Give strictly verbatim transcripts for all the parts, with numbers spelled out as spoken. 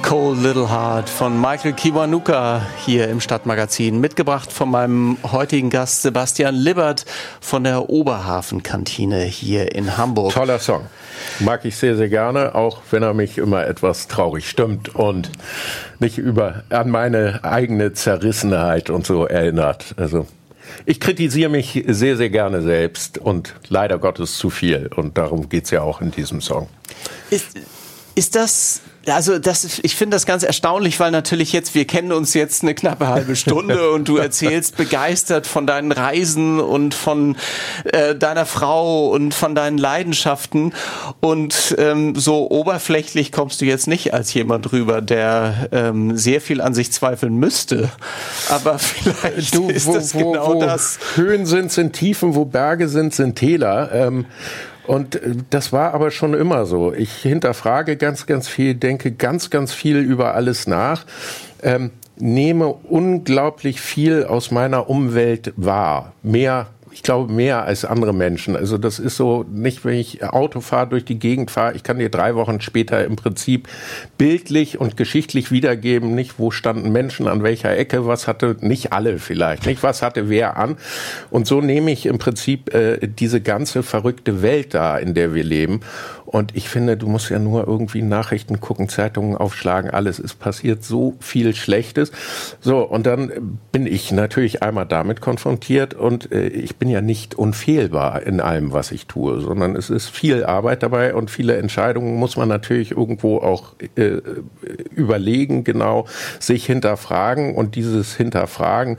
Cold Little Heart von Michael Kiwanuka hier im Stadtmagazin. Mitgebracht von meinem heutigen Gast Sebastian Libbert von der Oberhafenkantine hier in Hamburg. Toller Song. Mag ich sehr, sehr gerne, auch wenn er mich immer etwas traurig stimmt und nicht über an meine eigene Zerrissenheit und so erinnert. Also ich kritisiere mich sehr, sehr gerne selbst und leider Gottes zu viel. Und darum geht's ja auch in diesem Song. Ist, ist das... Also das, ich finde das ganz erstaunlich, weil natürlich jetzt, wir kennen uns jetzt eine knappe halbe Stunde und du erzählst begeistert von deinen Reisen und von äh, deiner Frau und von deinen Leidenschaften und ähm, so oberflächlich kommst du jetzt nicht als jemand rüber, der ähm, sehr viel an sich zweifeln müsste. Aber vielleicht du, ist wo, das wo, genau wo das. Höhen sind, sind Tiefen, wo Berge sind, sind Täler. Ähm, Und das war aber schon immer so. Ich hinterfrage ganz, ganz viel, denke ganz, ganz viel über alles nach, ähm, nehme unglaublich viel aus meiner Umwelt wahr. Mehr, ich glaube, mehr als andere Menschen. Also das ist so, nicht wenn ich Auto fahre, durch die Gegend fahre, ich kann dir drei Wochen später im Prinzip bildlich und geschichtlich wiedergeben, nicht wo standen Menschen an welcher Ecke, was hatte, nicht alle vielleicht, nicht was hatte wer an. Und so nehme ich im Prinzip äh, diese ganze verrückte Welt da, in der wir leben. Und ich finde, du musst ja nur irgendwie Nachrichten gucken, Zeitungen aufschlagen, alles ist passiert, so viel Schlechtes. So, und dann bin ich natürlich einmal damit konfrontiert und äh, ich bin ja nicht unfehlbar in allem, was ich tue, sondern es ist viel Arbeit dabei und viele Entscheidungen muss man natürlich irgendwo auch äh, überlegen, genau, sich hinterfragen und dieses Hinterfragen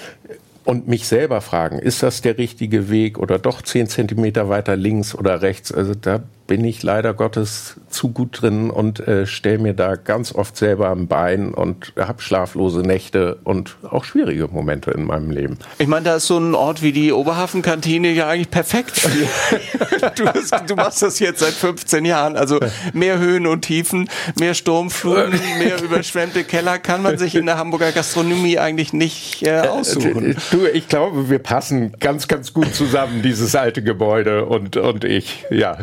und mich selber fragen, ist das der richtige Weg oder doch zehn Zentimeter weiter links oder rechts? Also da bin ich leider Gottes zu gut drin und äh, stelle mir da ganz oft selber am Bein und habe schlaflose Nächte und auch schwierige Momente in meinem Leben. Ich meine, da ist so ein Ort wie die Oberhafenkantine ja eigentlich perfekt für. du, du machst das jetzt seit fünfzehn Jahren, also mehr Höhen und Tiefen, mehr Sturmfluten, mehr überschwemmte Keller kann man sich in der Hamburger Gastronomie eigentlich nicht äh, aussuchen. Du, ich glaube, wir passen ganz, ganz gut zusammen, dieses alte Gebäude und, und ich, ja.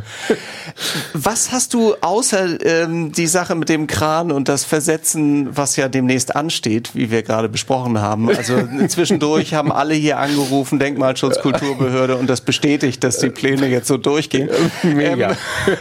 Was hast du außer ähm, die Sache mit dem Kran und das Versetzen, was ja demnächst ansteht, wie wir gerade besprochen haben? Also zwischendurch haben alle hier angerufen, Denkmalschutz, Kulturbehörde, und das bestätigt, dass die Pläne jetzt so durchgehen. Mega. Ähm,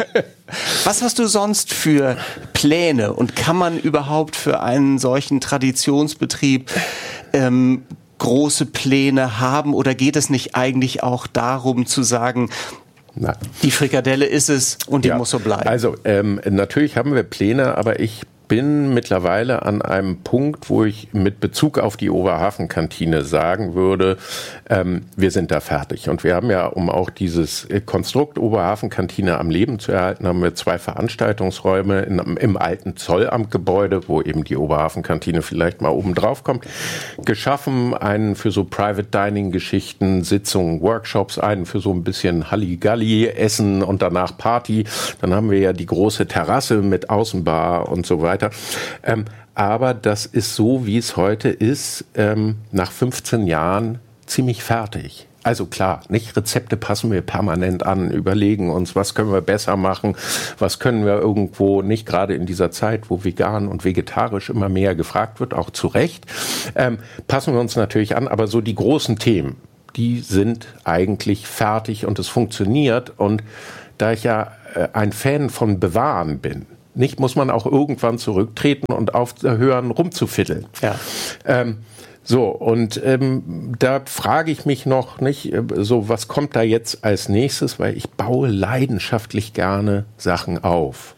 was hast du sonst für Pläne und kann man überhaupt für einen solchen Traditionsbetrieb ähm, große Pläne haben oder geht es nicht eigentlich auch darum zu sagen, Nein. Die Frikadelle ist es und die ja, muss so bleiben? Also ähm, natürlich haben wir Pläne, aber ich bin mittlerweile an einem Punkt, wo ich mit Bezug auf die Oberhafenkantine sagen würde, ähm, wir sind da fertig. Und wir haben ja, um auch dieses Konstrukt Oberhafenkantine am Leben zu erhalten, haben wir zwei Veranstaltungsräume in, im alten Zollamtgebäude, wo eben die Oberhafenkantine vielleicht mal oben drauf kommt, geschaffen. Einen für so Private Dining Geschichten, Sitzungen, Workshops, einen für so ein bisschen Halligalli, Essen und danach Party. Dann haben wir ja die große Terrasse mit Außenbar und so weiter. Ähm, aber das ist so, wie es heute ist, ähm, nach fünfzehn Jahren ziemlich fertig. Also klar, nicht Rezepte passen wir permanent an, überlegen uns, was können wir besser machen, was können wir irgendwo, nicht gerade in dieser Zeit, wo vegan und vegetarisch immer mehr gefragt wird, auch zu Recht, ähm, passen wir uns natürlich an, aber so die großen Themen, die sind eigentlich fertig und es funktioniert. Und da ich ja äh, ein Fan von Bewahren bin, nicht, muss man auch irgendwann zurücktreten und aufhören, rumzufiddeln. Ja. Ähm, so, und ähm, da frage ich mich noch nicht, äh, so was kommt da jetzt als nächstes, weil ich baue leidenschaftlich gerne Sachen auf.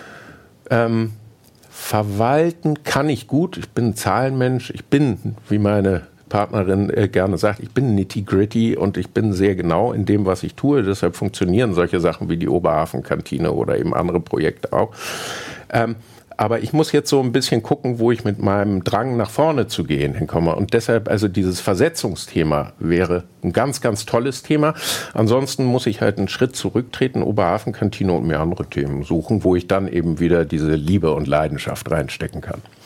Ähm, verwalten kann ich gut, ich bin ein Zahlenmensch, ich bin, wie meine Partnerin äh, gerne sagt, ich bin nitty-gritty und ich bin sehr genau in dem, was ich tue. Deshalb funktionieren solche Sachen wie die Oberhafenkantine oder eben andere Projekte auch. Ähm, aber ich muss jetzt so ein bisschen gucken, wo ich mit meinem Drang nach vorne zu gehen hinkomme. Und deshalb, also dieses Versetzungsthema wäre ein ganz, ganz tolles Thema. Ansonsten muss ich halt einen Schritt zurücktreten, Oberhafenkantine und mir andere Themen suchen, wo ich dann eben wieder diese Liebe und Leidenschaft reinstecken kann.